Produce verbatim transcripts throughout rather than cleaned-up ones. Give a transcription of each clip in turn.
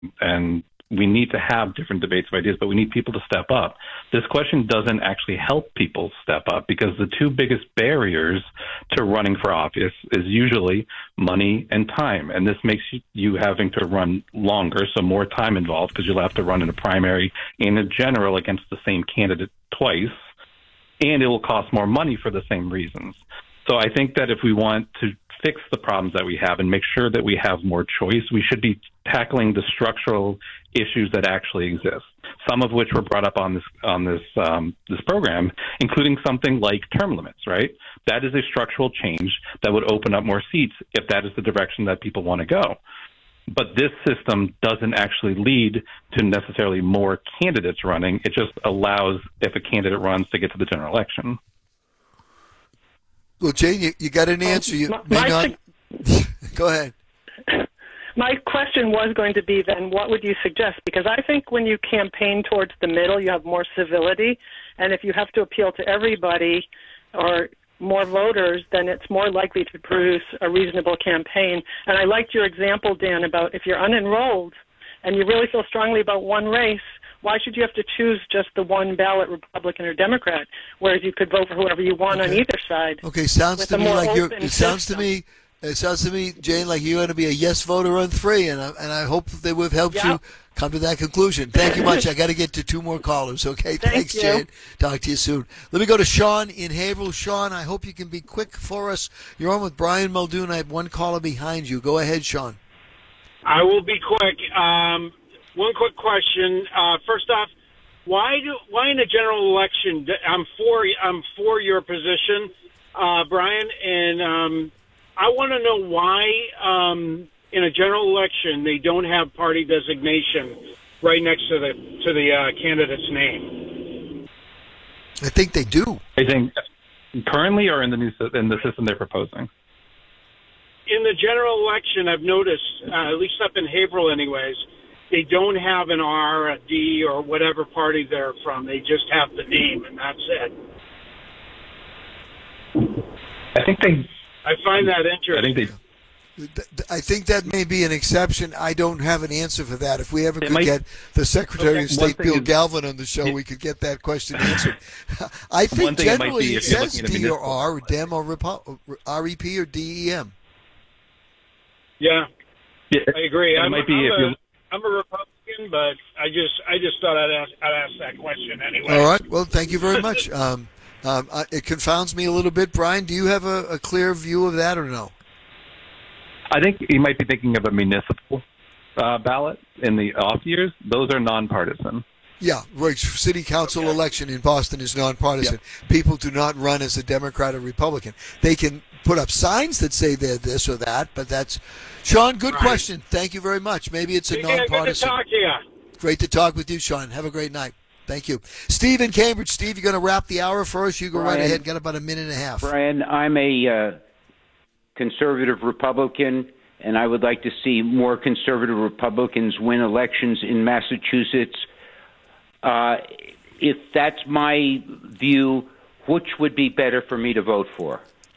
and we need to have different debates of ideas, but we need people to step up. This question doesn't actually help people step up because the two biggest barriers to running for office is usually money and time. And this makes you, you having to run longer, so more time involved because you'll have to run in a primary and a general against the same candidate twice, and it will cost more money for the same reasons. So I think that if we want to fix the problems that we have and make sure that we have more choice, we should be tackling the structural issues that actually exist, some of which were brought up on this on this um, this program, including something like term limits, right? That is a structural change that would open up more seats if that is the direction that people want to go. But this system doesn't actually lead to necessarily more candidates running. It just allows, if a candidate runs, to get to the general election. Well, Jane, you, you got an answer. You my, may my not. su- Go ahead. My question was going to be then, what would you suggest? Because I think when you campaign towards the middle, you have more civility. And if you have to appeal to everybody or more voters, then it's more likely to produce a reasonable campaign. And I liked your example, Dan, about if you're unenrolled and you really feel strongly about one race, why should you have to choose just the one ballot, Republican or Democrat, whereas you could vote for whoever you want okay. on either side? Okay, sounds to me like you're. It sounds system. to me. It sounds to me, Jane, like you're going to be a yes voter on three, and I, and I hope that we've helped yeah. you come to that conclusion. Thank you much. I got to get to two more callers. Okay, Thank thanks, you. Jane. Talk to you soon. Let me go to Sean in Haverhill. Sean, I hope you can be quick for us. You're on with Brian Muldoon. I have one caller behind you. Go ahead, Sean. I will be quick. Um, one quick question. Uh, first off, why do why in a general election? I'm for I'm for your position, uh, Brian, and um, I want to know why um, in a general election they don't have party designation right next to the to the uh, candidate's name. I think they do. I think currently or in the new in the system they're proposing. In the general election, I've noticed, uh, at least up in Haverhill, anyways, they don't have an R, a D, or whatever party they're from. They just have the name, and that's it. I think they. I find that interesting. I think they. I think that may be an exception. I don't have an answer for that. If we ever It could might- get the Secretary Okay, of one State, thing Bill is- Galvin, on the show, we could get that question answered. I think One thing it might generally be it if you're says looking at a D or municipal- R, or Dem or Repo- R E P or D E M. Yeah, Yeah, I agree. It I'm, might be I'm if a, you're. I'm a Republican, but I just I just thought I'd ask, I'd ask that question anyway. All right. Well, thank you very much. Um, um, I, it confounds me a little bit. Brian, do you have a, a clear view of that or no? I think you might be thinking of a municipal uh, ballot in the off years. Those are nonpartisan. Yeah, right. City council Okay. election in Boston is nonpartisan. People do not run as a Democrat or Republican. They can put up signs that say they're this or that, but that's Sean. Good Right. question. Thank you very much. Maybe it's a Yeah, good to nonpartisan. talk to you. Great to talk with you, Sean. Have a great night. Thank you, Steve in Cambridge. Steve, you're going to wrap the hour for us. You go right Brian. ahead. Got about a minute and a half. Brian, I'm a uh, conservative Republican, and I would like to see more conservative Republicans win elections in Massachusetts. Uh, if that's my view, which would be better for me to vote for?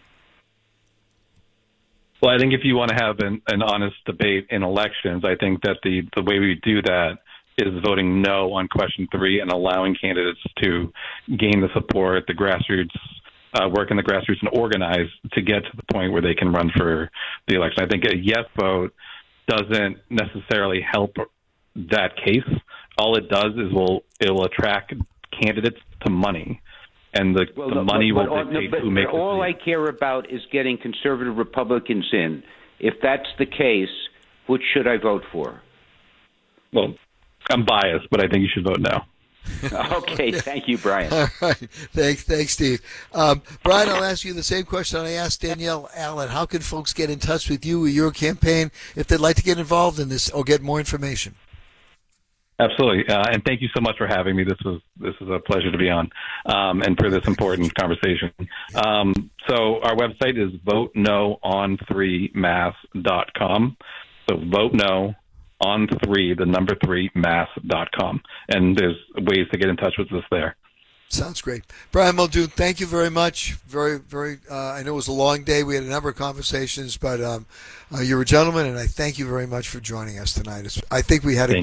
Well, I think if you want to have an, an honest debate in elections, I think that the, the way we do that is voting no on question three and allowing candidates to gain the support, the grassroots, uh, work in the grassroots and organize to get to the point where they can run for the election. I think a yes vote doesn't necessarily help that case. All it does is will it will attract candidates to money, and the, Well, the no, money but, will but, dictate but, who makes but all the I care about is getting conservative Republicans in. If that's the case, which should I vote for? Well, I'm biased, but I think you should vote no. Okay, thank you, Brian. All right. Thanks, thanks, Steve. Um, Brian, I'll ask you the same question I asked Danielle Allen. How can folks get in touch with you or your campaign if they'd like to get involved in this or get more information? Absolutely, uh, and thank you so much for having me. This was this is a pleasure to be on, um, and for this important conversation. Um, so our website is vote no on three mass dot com. So vote no on three, the number three mass dot com, and there's ways to get in touch with us there. Sounds great. Brian Muldoon, thank you very much. Very, very, uh, I know it was a long day. We had a number of conversations, but um, uh, you're a gentleman, and I thank you very much for joining us tonight. It's, I think we had a